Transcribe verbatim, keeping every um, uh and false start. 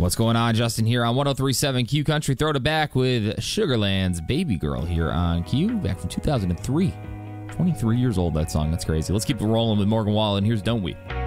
What's going on? Justin here on one oh three point seven Q Country. Throw it back with Sugarland's Baby Girl here on Q, back from two thousand three. twenty-three years old, that song. That's crazy. Let's keep it rolling with Morgan Wallen. Here's Don't We.